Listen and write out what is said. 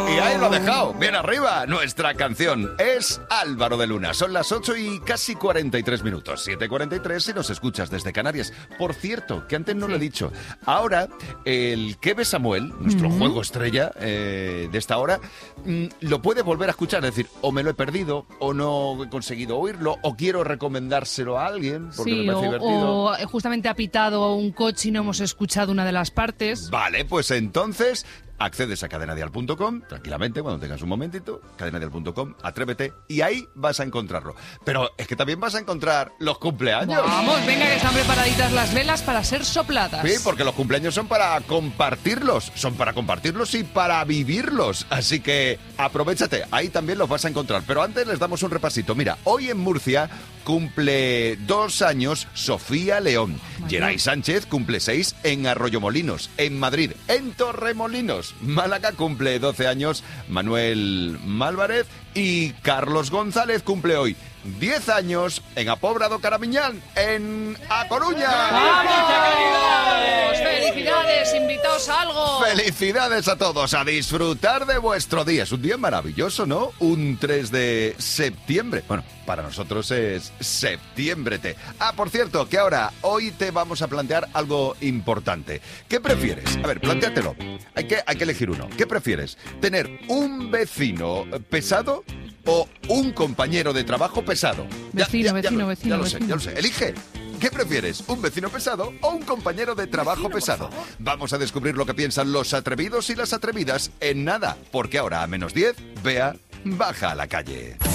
Y ahí lo ha dejado, bien arriba. Nuestra canción es Álvaro de Luna. Son las 8 y casi 43 minutos. 7:43 si nos escuchas desde Canarias. Por cierto, que antes no lo he dicho. Ahora, el Que ve Samuel, nuestro juego estrella de esta hora, lo puede volver a escuchar. Es decir, o me lo he perdido, o no he conseguido oírlo, o quiero recomendárselo a alguien porque me parece divertido. O justamente ha pitado un coche y no hemos escuchado una de las partes. Vale, pues entonces accedes a cadenadial.com tranquilamente cuando tengas un momentito, cadenadial.com, atrévete y ahí vas a encontrarlo. Pero es que también vas a encontrar los cumpleaños. Vamos, venga, que están preparaditas las velas para ser sopladas. Sí, porque los cumpleaños son para compartirlos, y para vivirlos. Así que aprovéchate, ahí también los vas a encontrar. Pero antes les damos un repasito. Mira, hoy en Murcia cumple 2 años Sofía León. Geray Sánchez cumple 6 en Arroyomolinos. En Madrid, en Torremolinos. Málaga cumple 12 años Manuel Málvarez. Y Carlos González cumple hoy 10 años en Apobrado Caramiñán, en A Coruña. ¡Vamos! ¡Felicidades! ¡Invitaos a algo! ¡Felicidades a todos! A disfrutar de vuestro día. Es un día maravilloso, ¿no? Un 3 de septiembre. Bueno, para nosotros es septiembre-te. Por cierto, que hoy te vamos a plantear algo importante. ¿Qué prefieres? A ver, plantéatelo. Hay que elegir uno. ¿Qué prefieres? ¿Tener un vecino pesado o un compañero de trabajo pesado? Vecino. Ya lo sé. Elige. ¿Qué prefieres? ¿Un vecino pesado o un compañero de trabajo pesado? Vamos a descubrir lo que piensan los atrevidos y las atrevidas en nada. Porque ahora a -10, Bea baja a la calle.